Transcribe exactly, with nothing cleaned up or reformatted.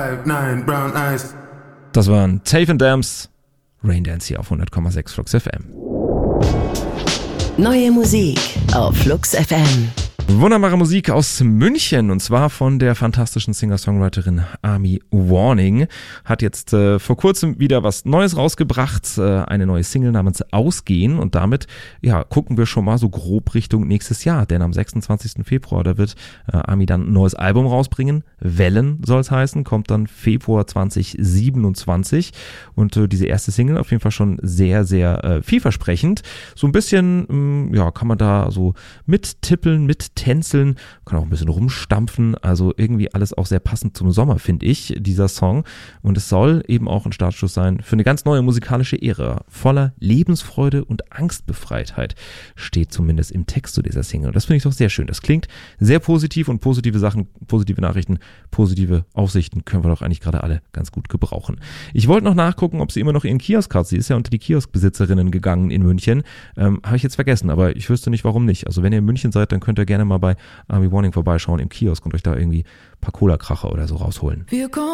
five, nine, brown eyes. Das waren Tafe and Dams, Raindance hier auf hundert Komma sechs Flux F M. Neue Musik auf Flux F M. Wunderbare Musik aus München, und zwar von der fantastischen Singer-Songwriterin Army Warning. Hat jetzt äh, vor kurzem wieder was Neues rausgebracht, äh, eine neue Single namens Ausgehen, und damit ja gucken wir schon mal so grob Richtung nächstes Jahr, denn am sechsundzwanzigsten Februar, da wird äh, Army dann ein neues Album rausbringen. Wellen soll es heißen, kommt dann Februar zwanzig siebenundzwanzig, und äh, diese erste Single auf jeden Fall schon sehr, sehr äh, vielversprechend. So ein bisschen, mh, ja, kann man da so mittippeln, mit tänzeln, kann auch ein bisschen rumstampfen, also irgendwie alles auch sehr passend zum Sommer, finde ich, dieser Song. Und es soll eben auch ein Startschuss sein für eine ganz neue musikalische Ära. Voller Lebensfreude und Angstbefreitheit steht zumindest im Text zu dieser Single. Und das finde ich doch sehr schön. Das klingt sehr positiv, und positive Sachen, positive Nachrichten, positive Aussichten können wir doch eigentlich gerade alle ganz gut gebrauchen. Ich wollte noch nachgucken, ob sie immer noch ihren Kiosk hat. Sie ist ja unter die Kioskbesitzerinnen gegangen in München. Ähm, habe ich jetzt vergessen, aber ich wüsste nicht, warum nicht. Also wenn ihr in München seid, dann könnt ihr gerne mal bei Army Warning vorbeischauen im Kiosk und euch da irgendwie ein paar Cola-Kracher oder so rausholen. Wir kommen